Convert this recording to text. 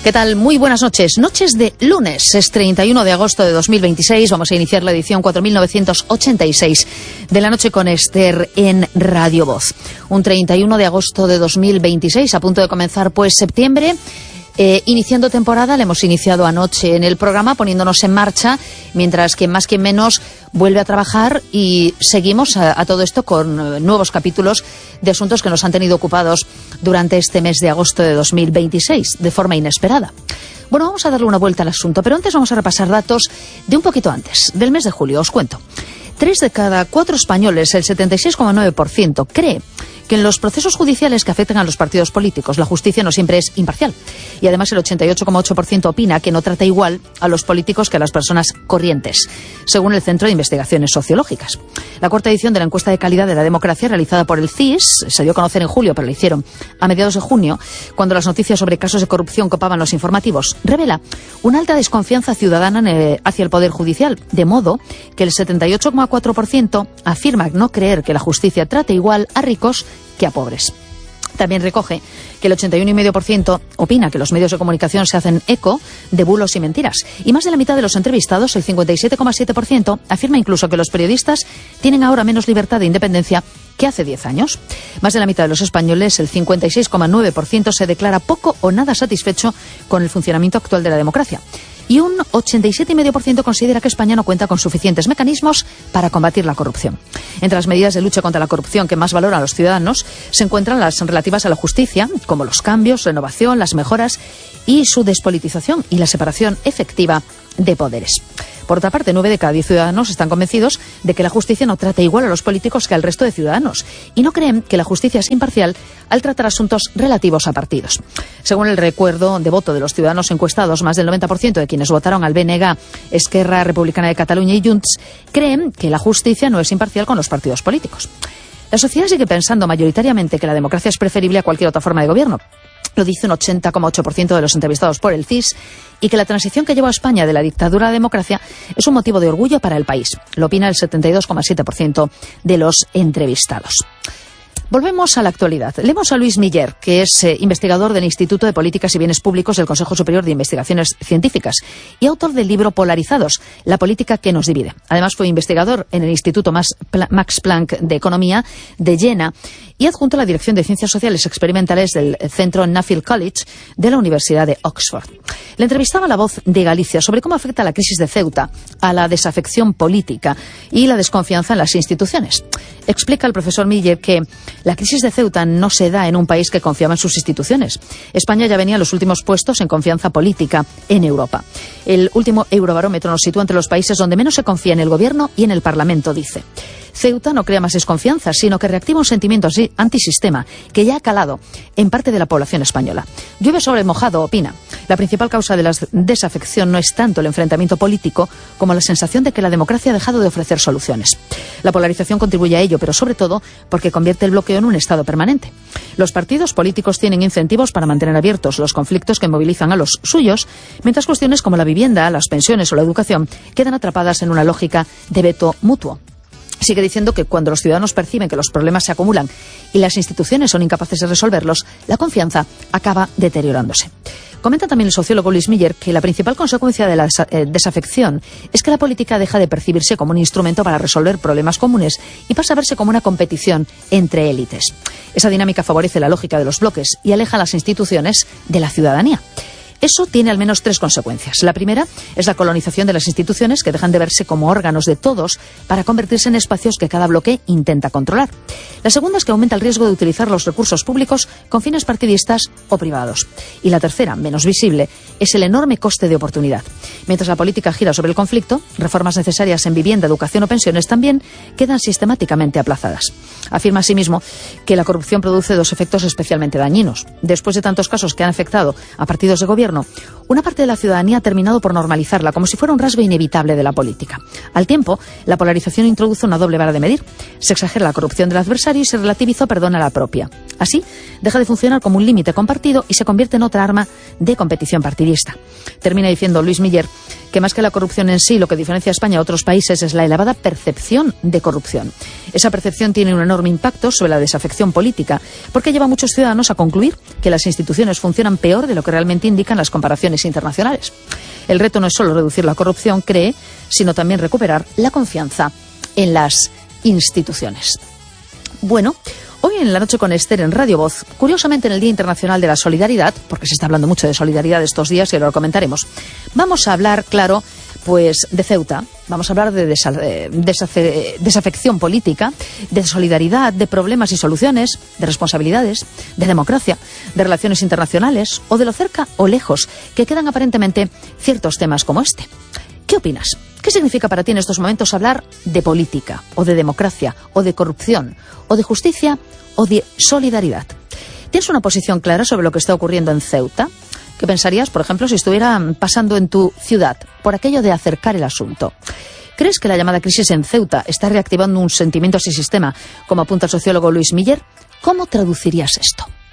¿Qué tal? Muy buenas noches. Noches de lunes, es 31 de agosto de 2026. Vamos a iniciar la edición 4986 de la noche con Esther en Radio Voz. Un 31 de agosto de 2026, a punto de comenzar pues septiembre. Iniciando temporada, la hemos iniciado anoche en el programa, poniéndonos en marcha, mientras que más que menos vuelve a trabajar y seguimos a todo esto con nuevos capítulos de asuntos que nos han tenido ocupados durante este mes de agosto de 2026, de forma inesperada. Bueno, vamos a darle una vuelta al asunto, pero antes vamos a repasar datos de un poquito antes, del mes de julio. Os cuento. 3 de cada 4 españoles, el 76,9%, cree que en los procesos judiciales que afectan a los partidos políticos la justicia no siempre es imparcial. Y además el 88,8% opina que no trata igual a los políticos que a las personas corrientes, según el Centro de Investigaciones Sociológicas. La cuarta edición de la encuesta de calidad de la democracia realizada por el CIS se dio a conocer en julio, pero la hicieron a mediados de junio, cuando las noticias sobre casos de corrupción copaban los informativos. Revela una alta desconfianza ciudadana hacia el Poder Judicial, de modo que el 78,4% afirma no creer que la justicia trate igual a ricos que a pobres. También recoge que el 81,5% opina que los medios de comunicación se hacen eco de bulos y mentiras. Y más de la mitad de los entrevistados, el 57,7%, afirma incluso que los periodistas tienen ahora menos libertad e independencia que hace 10 años. Más de la mitad de los españoles, el 56,9%, se declara poco o nada satisfecho con el funcionamiento actual de la democracia. Y un 87,5% considera que España no cuenta con suficientes mecanismos para combatir la corrupción. Entre las medidas de lucha contra la corrupción que más valoran los ciudadanos se encuentran las relativas a la justicia, como los cambios, renovación, las mejoras y su despolitización y la separación efectiva de poderes. Por otra parte, 9 de cada 10 ciudadanos están convencidos de que la justicia no trata igual a los políticos que al resto de ciudadanos y no creen que la justicia es imparcial al tratar asuntos relativos a partidos. Según el recuerdo de voto de los ciudadanos encuestados, más del 90% de quienes votaron al BNG, Esquerra Republicana de Cataluña y Junts, creen que la justicia no es imparcial con los partidos políticos. La sociedad sigue pensando mayoritariamente que la democracia es preferible a cualquier otra forma de gobierno. Lo dice un 80,8% de los entrevistados por el CIS, y que la transición que llevó a España de la dictadura a la democracia es un motivo de orgullo para el país. Lo opina el 72,7% de los entrevistados. Volvemos a la actualidad. Leemos a Luis Miller, que es investigador del Instituto de Políticas y Bienes Públicos del Consejo Superior de Investigaciones Científicas y autor del libro Polarizados, la política que nos divide. Además fue investigador en el Instituto Max Planck de Economía de Jena y adjunto a la Dirección de Ciencias Sociales Experimentales del Centro Nuffield College de la Universidad de Oxford. Le entrevistaba La Voz de Galicia sobre cómo afecta la crisis de Ceuta a la desafección política y la desconfianza en las instituciones. Explica el profesor Miller que la crisis de Ceuta no se da en un país que confiaba en sus instituciones. España ya venía en los últimos puestos en confianza política en Europa. El último Eurobarómetro nos sitúa entre los países donde menos se confía en el gobierno y en el Parlamento, dice. Ceuta no crea más desconfianza, sino que reactiva un sentimiento antisistema que ya ha calado en parte de la población española. Llueve sobre mojado, opina. La principal causa de la desafección no es tanto el enfrentamiento político como la sensación de que la democracia ha dejado de ofrecer soluciones. La polarización contribuye a ello, pero sobre todo porque convierte el bloqueo en un estado permanente. Los partidos políticos tienen incentivos para mantener abiertos los conflictos que movilizan a los suyos, mientras cuestiones como la vivienda, las pensiones o la educación quedan atrapadas en una lógica de veto mutuo. Sigue diciendo que cuando los ciudadanos perciben que los problemas se acumulan y las instituciones son incapaces de resolverlos, la confianza acaba deteriorándose. Comenta también el sociólogo Luis Miller que la principal consecuencia de la desafección es que la política deja de percibirse como un instrumento para resolver problemas comunes y pasa a verse como una competición entre élites. Esa dinámica favorece la lógica de los bloques y aleja a las instituciones de la ciudadanía. Eso tiene al menos 3 consecuencias. La primera es la colonización de las instituciones, que dejan de verse como órganos de todos para convertirse en espacios que cada bloque intenta controlar. La segunda es que aumenta el riesgo de utilizar los recursos públicos con fines partidistas o privados. Y la tercera, menos visible, es el enorme coste de oportunidad. Mientras la política gira sobre el conflicto, reformas necesarias en vivienda, educación o pensiones también quedan sistemáticamente aplazadas. Afirma asimismo que la corrupción produce 2 efectos especialmente dañinos. Después de tantos casos que han afectado a partidos de gobierno, una parte de la ciudadanía ha terminado por normalizarla como si fuera un rasgo inevitable de la política. Al tiempo, la polarización introduce una doble vara de medir. Se exagera la corrupción del adversario y se relativiza o perdona la propia. Así, deja de funcionar como un límite compartido y se convierte en otra arma de competición partidista. Termina diciendo Luis Miller que más que la corrupción en sí, lo que diferencia a España a otros países es la elevada percepción de corrupción. Esa percepción tiene un enorme impacto sobre la desafección política, porque lleva a muchos ciudadanos a concluir que las instituciones funcionan peor de lo que realmente indican las comparaciones internacionales. El reto no es solo reducir la corrupción, cree, sino también recuperar la confianza en las instituciones. Bueno, hoy en La Noche con Esther en Radio Voz, curiosamente en el Día Internacional de la Solidaridad, porque se está hablando mucho de solidaridad estos días y ahora lo comentaremos, vamos a hablar, claro, pues de Ceuta, vamos a hablar de desafección política, de solidaridad, de problemas y soluciones, de responsabilidades, de democracia, de relaciones internacionales o de lo cerca o lejos que quedan aparentemente ciertos temas como este. ¿Qué opinas? ¿Qué significa para ti en estos momentos hablar de política, o de democracia, o de corrupción, o de justicia, o de solidaridad? ¿Tienes una posición clara sobre lo que está ocurriendo en Ceuta? ¿Qué pensarías, por ejemplo, si estuviera pasando en tu ciudad por aquello de acercar el asunto? ¿Crees que la llamada crisis en Ceuta está reactivando un sentimiento antisistema, como apunta el sociólogo Luis Miller? ¿Cómo traducirías esto?